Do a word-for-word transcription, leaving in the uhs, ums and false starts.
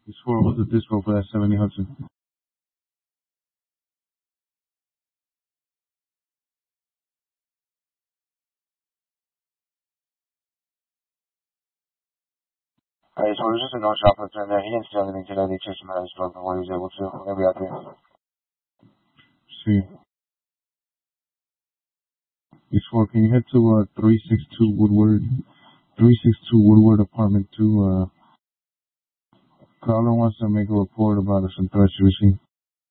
It's four was the disco for that seventy Hudson. Alright, so there's just a no shot for turn there. He didn't see anything today. They chased him out of his truck before he was able to. Maybe out there. See. East four, can you head to uh three six two Woodward? three six two Woodward apartment two. Uh, caller wants to make a report about some threats you received.